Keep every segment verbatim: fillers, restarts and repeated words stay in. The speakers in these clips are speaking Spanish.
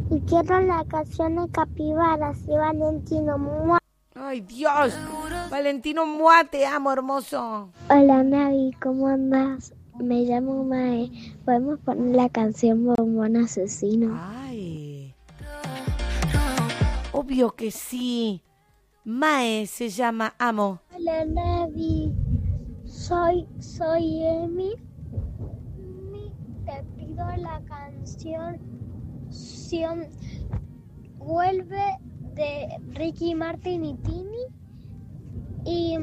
y quiero la canción de Capibaras y Valentino. ¡Mua! Ay, Dios. Valentino Mua, te amo, hermoso. Hola, Navi, ¿cómo andas? Me llamo Mae. ¿Podemos poner la canción Bombón Asesino? Ay. Obvio que sí. Mae se llama, amo. Hola, Navi. Soy, soy Emi. Te pido la canción Sion, Vuelve de Ricky Martin y Tini. Y,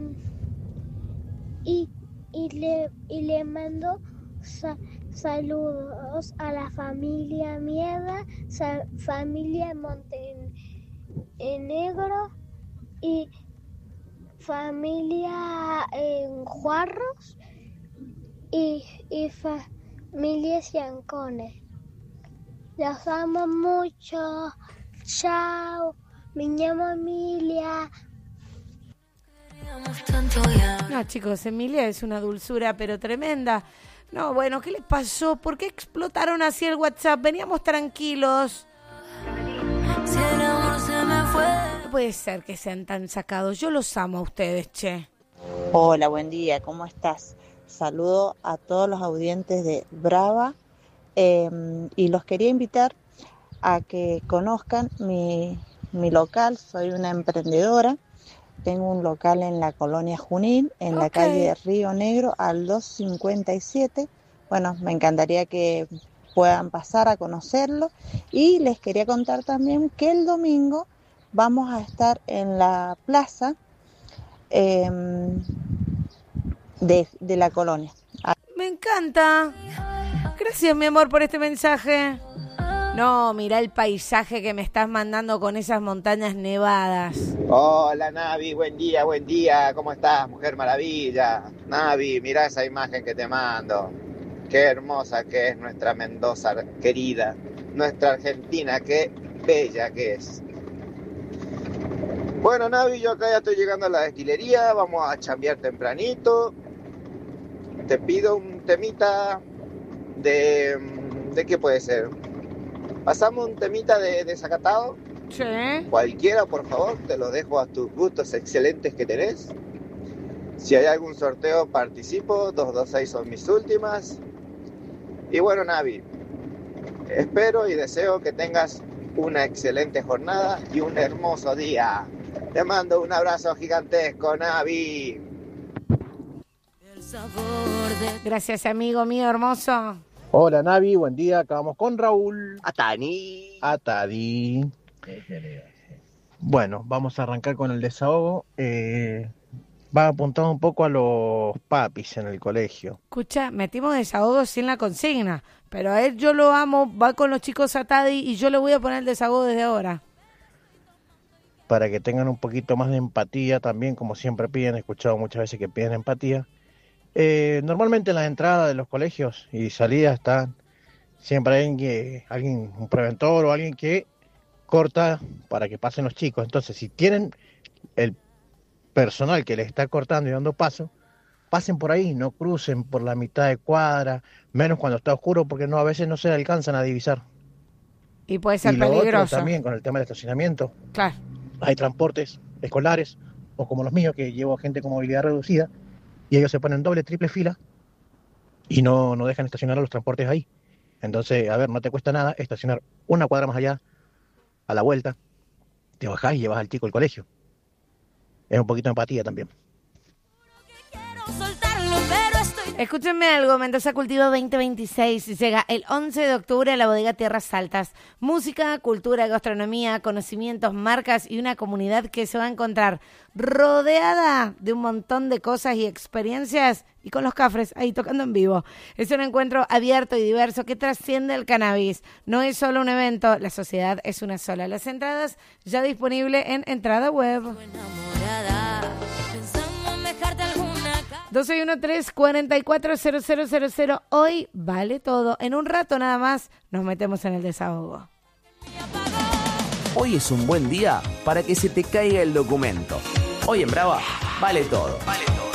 y, y, le, y le mando sa, saludos a la familia Mieda, sa, familia Montenegro y familia en Juarros y, y familia Ciancone. Los amo mucho. Chao. Me llamo Emilia. No, chicos, Emilia es una dulzura, pero tremenda. No, bueno, ¿qué les pasó? ¿Por qué explotaron así el WhatsApp? Veníamos tranquilos. No puede ser que sean tan sacados. Yo los amo a ustedes, che. Hola, buen día, ¿cómo estás? Saludo a todos los audientes de Brava eh, y los quería invitar a que conozcan mi, mi local. Soy una emprendedora. Tengo un local en la colonia Junín, en okay. la calle Río Negro, al doscientos cincuenta y siete. Bueno, me encantaría que puedan pasar a conocerlo. Y les quería contar también que el domingo vamos a estar en la plaza eh, de, de la colonia. Me encanta. Gracias, mi amor, por este mensaje. No, mirá el paisaje que me estás mandando con esas montañas nevadas. Hola, Navi, buen día, buen día. ¿Cómo estás, Mujer Maravilla? Navi, mirá esa imagen que te mando. Qué hermosa que es nuestra Mendoza querida. Nuestra Argentina, qué bella que es. Bueno, Navi, yo acá ya estoy llegando a la destilería. Vamos a chambear tempranito. Te pido un temita de... ¿De qué puede ser? ¿Pasamos un temita de desacatado? Sí. Cualquiera, por favor, te lo dejo a tus gustos excelentes que tenés. Si hay algún sorteo, participo. dos dos seis son mis últimas. Y bueno, Navi, espero y deseo que tengas una excelente jornada y un hermoso día. Te mando un abrazo gigantesco, Navi. Gracias, amigo mío hermoso. Hola, Navi, buen día. Acá vamos con Raúl. Atani. Atadi. Bueno, vamos a arrancar con el desahogo. Eh, va apuntado un poco a los papis en el colegio. Escucha, metimos desahogo sin la consigna, pero a él yo lo amo, va con los chicos Atadi y yo le voy a poner el desahogo desde ahora. Para que tengan un poquito más de empatía también, como siempre piden, he escuchado muchas veces que piden empatía. Eh, normalmente en las entradas de los colegios y salidas están siempre hay alguien, que, alguien, un preventor o alguien que corta para que pasen los chicos. Entonces, si tienen el personal que les está cortando y dando paso, pasen por ahí, no crucen por la mitad de cuadra, menos cuando está oscuro, porque no a veces no se alcanzan a divisar. Y puede ser y lo peligroso. Otro también con el tema del estacionamiento. Claro. Hay transportes escolares, o como los míos, que llevo gente con movilidad reducida, y ellos se ponen doble, triple fila y no, no dejan estacionar a los transportes ahí. Entonces, a ver, no te cuesta nada estacionar una cuadra más allá, a la vuelta, te bajás y llevas al chico al colegio. Es un poquito de empatía también. Escúchenme algo, Mendoza Cultivo veinte veintiséis llega el once de octubre a la bodega Tierras Altas. Música, cultura, gastronomía, conocimientos, marcas y una comunidad que se va a encontrar rodeada de un montón de cosas y experiencias y con los cafres ahí tocando en vivo. Es un encuentro abierto y diverso que trasciende el cannabis. No es solo un evento, la sociedad es una sola. Las entradas ya disponibles en Entrada Web. dos seis uno tres, cuatro cuatro cero cero cero cero. Hoy vale todo. En un rato nada más nos metemos en el desahogo. Hoy es un buen día para que se te caiga el documento. Hoy en Brava vale todo. Vale todo.